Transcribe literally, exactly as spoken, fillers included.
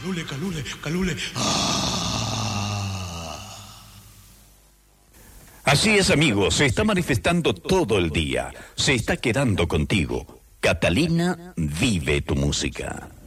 calule, calule, calule. Ah. Así es, amigo, se está manifestando todo el día, se está quedando contigo. Catalina, vive tu música.